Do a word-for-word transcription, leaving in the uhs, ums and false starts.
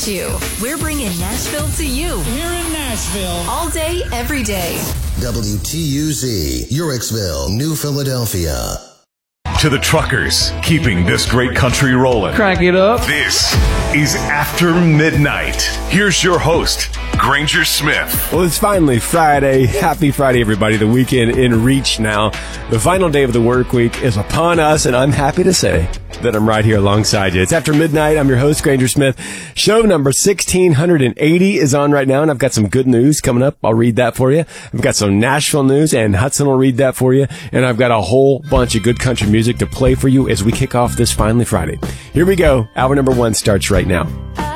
you. We're bringing Nashville to you. Here in Nashville. All day, every day. W T U Z, Uricksville, New Philadelphia. To the truckers, keeping this great country rolling. Crank it up. This is After Midnight. Here's your host, Granger Smith. Well, it's finally Friday. Happy Friday, everybody. The weekend in reach now. The final day of the work week is upon us, and I'm happy to say that I'm right here alongside you. It's After Midnight. I'm your host, Granger Smith. Show number sixteen eighty is on right now, and I've got some good news coming up. I'll read that for you. I've got some Nashville news, and Hudson will read that for you. And I've got a whole bunch of good country music to play for you as we kick off this finally Friday. Here we go. Hour number one starts right now.